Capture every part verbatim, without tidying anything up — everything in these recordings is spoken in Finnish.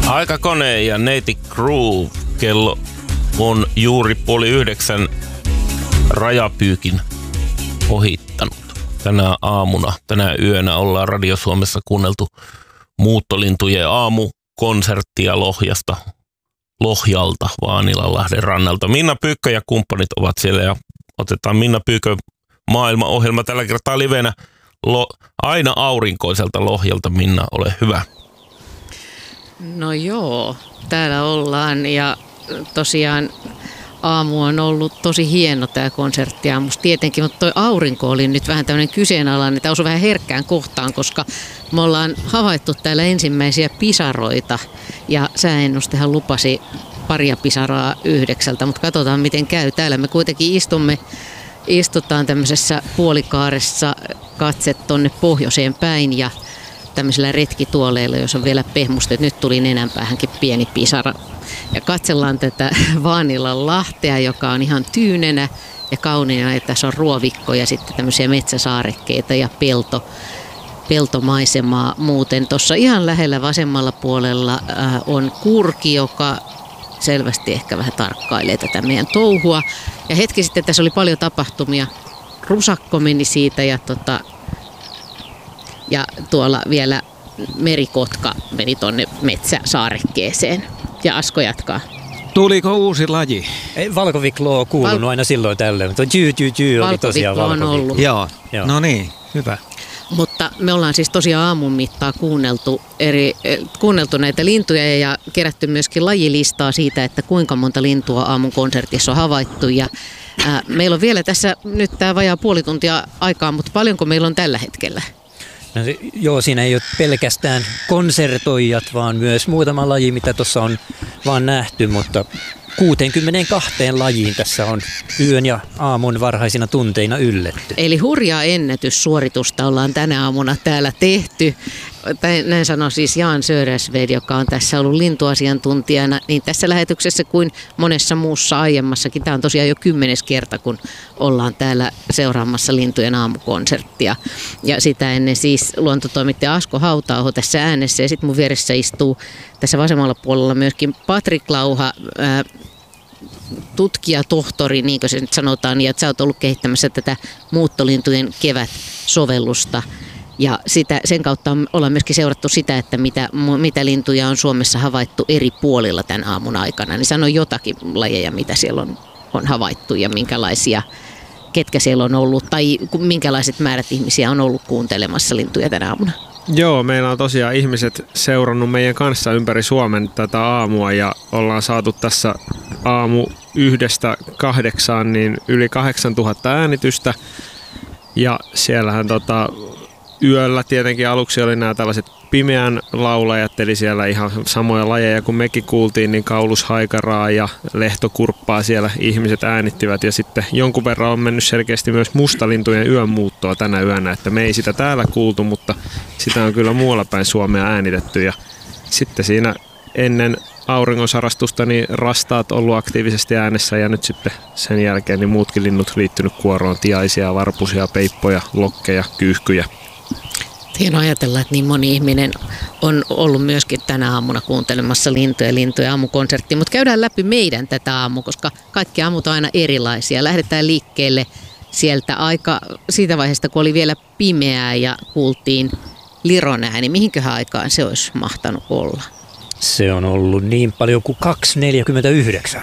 Aikakone ja neiti Groove. Kello on juuri puoli yhdeksän, rajapyykin ohittanut. Tänä aamuna, tänä yönä ollaan Radio Suomessa kuunneltu muuttolintujen aamukonserttia Lohjasta, Lohjalta, Vaanilanlahden rannalta. Minna Pyykkö ja kumppanit ovat siellä ja otetaan Minna Pyykkö maailmaohjelma tällä kertaa livenä lo, aina aurinkoiselta Lohjalta. Minna, ole hyvä. No joo, täällä ollaan ja tosiaan aamu on ollut tosi hieno tämä konsertti aamusta tietenkin, mutta toi aurinko oli nyt vähän tämmöinen kyseenalainen, tämä osui vähän herkkään kohtaan, koska me ollaan havaittu täällä ensimmäisiä pisaroita ja sääennustehan lupasi paria pisaraa yhdeksältä, mutta katsotaan miten käy. Täällä me kuitenkin istumme, istutaan tämmöisessä puolikaaressa katse tonne pohjoiseen päin ja tämmöisellä retkituoleilla, jos on vielä pehmusta. Nyt tuli nenänpäähänkin pieni pisara. Ja katsellaan tätä Vaanilanlahtea, joka on ihan tyynenä ja kauniina. Ja tässä on ruovikko ja sitten tämmöisiä metsäsaarekkeita ja pelto, peltomaisemaa muuten. Tuossa ihan lähellä vasemmalla puolella äh, on kurki, joka selvästi ehkä vähän tarkkailee tätä meidän touhua. Ja hetki sitten tässä oli paljon tapahtumia. Rusakko meni siitä ja tota... Ja tuolla vielä merikotka meni tonne metsäsaarekkeeseen. Ja Asko jatkaa. Tuliko uusi laji? Valkoviklo on kuulunut Val- aina silloin tällöin, mutta jyy, jyy, jyy oli tosiaan valkoviklo. On ollut. Joo, Joo. No niin, hyvä. Mutta me ollaan siis tosiaan aamun mittaan kuunneltu, eri, kuunneltu näitä lintuja ja kerätty myöskin lajilistaa siitä, että kuinka monta lintua aamun konsertissa on havaittu. Ja, ää, meillä on vielä tässä nyt tämä vajaa puoli tuntia aikaa, mutta paljonko meillä on tällä hetkellä? No, joo, siinä ei ole pelkästään konsertoijat, vaan myös muutama laji, mitä tuossa on vaan nähty, mutta kuuteenkymmeneenkahteen lajiin tässä on yön ja aamun varhaisina tunteina ylletty. Eli hurjaa ennätyssuoritusta ollaan tänä aamuna täällä tehty. Näin sanoi siis Jan Södersved, joka on tässä ollut lintuasiantuntijana niin tässä lähetyksessä kuin monessa muussa aiemmassakin. Tämä on tosiaan jo kymmenes kerta, kun ollaan täällä seuraamassa lintujen aamukonserttia. Ja sitä ennen siis luontotoimittaja Asko Hauta-aho tässä äänessä ja sitten mun vieressä istuu tässä vasemmalla puolella myöskin Patrik Lauha, ää, tutkija, tohtori, niin kuin se nyt sanotaan, ja että sä oot ollut kehittämässä tätä muuttolintujen kevät-sovellusta. Ja sitä, sen kautta ollaan myöskin seurattu sitä, että mitä, mitä lintuja on Suomessa havaittu eri puolilla tämän aamun aikana. Niin sano jotakin lajeja, mitä siellä on, on havaittu ja minkälaisia, ketkä siellä on ollut, tai minkälaiset määrät ihmisiä on ollut kuuntelemassa lintuja tänä aamuna. Joo, meillä on tosiaan ihmiset seurannut meidän kanssa ympäri Suomen tätä aamua ja ollaan saatu tässä aamu yhdestä kahdeksaan niin yli kahdeksantuhatta äänitystä. Ja siellähän tota, yöllä tietenkin aluksi oli nämä tällaiset pimeän laulajat, eli siellä ihan samoja lajeja kuin mekin kuultiin, niin kaulushaikaraa ja lehtokurppaa siellä ihmiset äänittivät. Ja sitten jonkun verran on mennyt selkeästi myös mustalintujen yönmuuttoa tänä yönä, että me ei sitä täällä kuultu, mutta sitä on kyllä muualla päin Suomea äänitetty. Ja sitten siinä ennen auringonsarastusta niin rastaat ollut aktiivisesti äänessä ja nyt sitten sen jälkeen niin muutkin linnut liittynyt kuoroon, tiaisia, varpusia, peippoja, lokkeja, kyyhkyjä. Hienoa ajatella, että niin moni ihminen on ollut myöskin tänä aamuna kuuntelemassa lintuja, lintuja aamukonserttia, mutta käydään läpi meidän tätä aamua, koska kaikki aamut on aina erilaisia. Lähdetään liikkeelle sieltä aika siitä vaiheesta, kun oli vielä pimeää ja kuultiin liron ääni. Mihinköhän aikaan se olisi mahtanut olla? Se on ollut niin paljon kuin kaksi neljäkymmentäyhdeksän.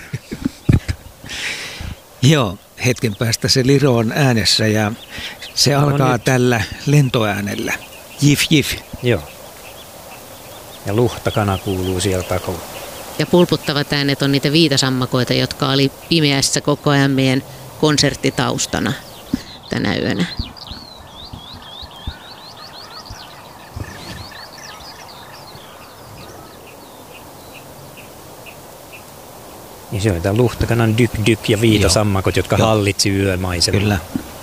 Joo, hetken päästä se liro on äänessä ja se alkaa no tällä lentoäänellä. Jif, jif. Joo. Ja luhtakana kuuluu sieltä takaa. Ja pulputtavat äänet on niitä viitasammakoita, jotka oli pimeässä koko ajan meidän konserttitaustana tänä yönä. Ja se on tämä luhtakanan dyk dyk ja viitasammakot, jotka Joo. hallitsi yömaisemaa. Kyllä.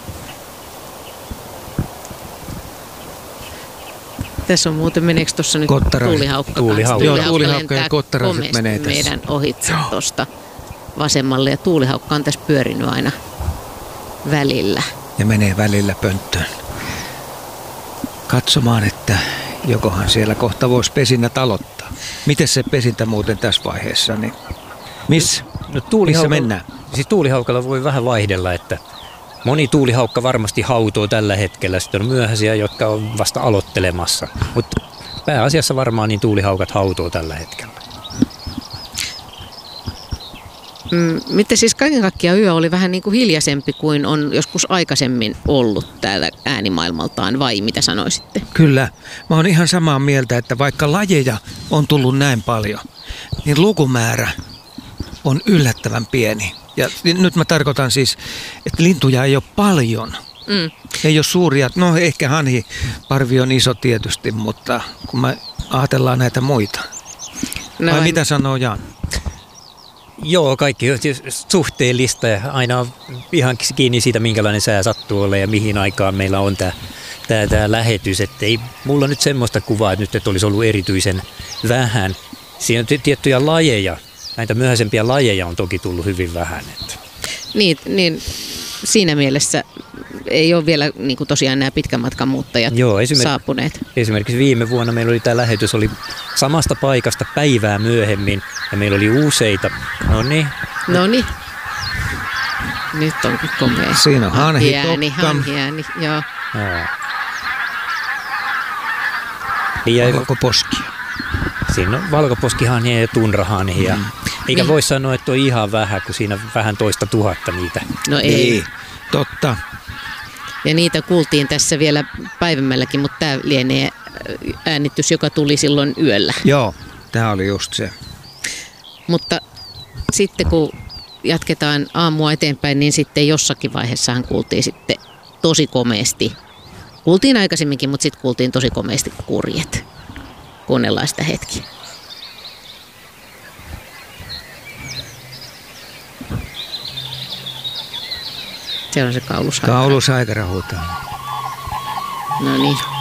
Tässä on muuten, meneekö tuossa nyt Kottaroiset. tuulihaukka? Tuulihaukka. Joo, tuulihaukka ja kottaraiset menee tässä. Meidän ohitse tuosta vasemmalle ja tuulihaukka on tässä pyörinyt aina välillä. Ja menee välillä pönttöön. Katsomaan, että jokohan siellä kohta voisi pesinnät aloittaa. Miten se pesintä muuten tässä vaiheessa? Niin missä, no, tuulihaukalla, missä mennään? Siis tuulihaukalla voi vähän vaihdella, että moni tuulihaukka varmasti hautoo tällä hetkellä. Sitten on myöhäisiä, jotka on vasta aloittelemassa. Mutta pääasiassa varmaan niin tuulihaukat hautoo tällä hetkellä. Mm, miten siis kaiken kaikkiaan yö oli vähän niin kuin hiljaisempi kuin on joskus aikaisemmin ollut täällä äänimaailmaltaan, vai mitä sanoisitte? Kyllä. Mä oon ihan samaa mieltä, että vaikka lajeja on tullut näin paljon, niin lukumäärä on yllättävän pieni. Ja nyt mä tarkoitan siis, että lintuja ei ole paljon. Mm. Ei ole suuria, no ehkä hanhiparvi on iso tietysti, mutta kun me ajatellaan näitä muita. No, vai en... mitä sanoo Jan? Joo, kaikki on suhteellista ja aina on ihan kiinni siitä, minkälainen sää sattuu olla ja mihin aikaan meillä on tämä, tämä, tämä lähetys. Että ei mulla nyt semmoista kuvaa, että nyt että olisi ollut erityisen vähän. Siinä on tiettyjä lajeja, näitä myöhäisempiä lajeja on toki tullut hyvin vähän. Että. Niin, niin siinä mielessä ei ole vielä niin kuin tosiaan nämä pitkän matkan muuttajat Joo, saapuneet. Esimerkiksi viime vuonna meillä oli tämä lähetys oli samasta paikasta päivää myöhemmin ja meillä oli useita. No niin. No niin. Nyt onkin komea. Siinä on hanhi, hanhiääni, hanhiääni, joo. joo. Niin valkoposkia. Siinä on valkoposkihanhia ja tunrahanhia. Mm. Eikä niin. voi sanoa, että on ihan vähän, kun siinä vähän toista tuhatta niitä. No ei. Niin. Totta. Ja niitä kuultiin tässä vielä päivämälläkin, mutta tämä lienee äänitys, joka tuli silloin yöllä. Joo, tämä oli just se. Mutta sitten kun jatketaan aamua eteenpäin, niin sitten jossakin vaiheessahan kuultiin sitten tosi komeasti. Kuultiin aikaisemminkin, mutta sitten kuultiin tosi komeasti kurjet. Kuunnellaan sitä hetki. Se on se kaulusaikara. Kaulusaikara huutaa. No niin.